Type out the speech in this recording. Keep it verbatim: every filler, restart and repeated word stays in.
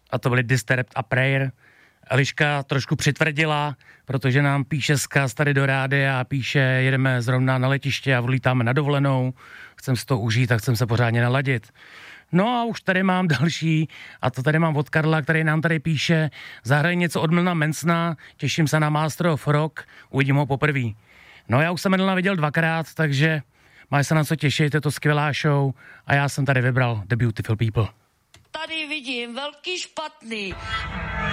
a to byly Disturbed a Prayer. Eliška trošku přitvrdila, protože nám píše zkaz tady do rádia a píše, jedeme zrovna na letiště a odlítáme na dovolenou, chcem si to užít a chcem se pořádně naladit. No a už tady mám další, a to tady mám od Karla, který nám tady píše, zahraj něco od Milana Mansona, těším se na Master of Rock, uvidím ho poprvé. No já už jsem Milana viděl dvakrát, takže máš se na co těšit, je to skvělá show a já jsem tady vybral The Beautiful People. Tady vidím velký špatný.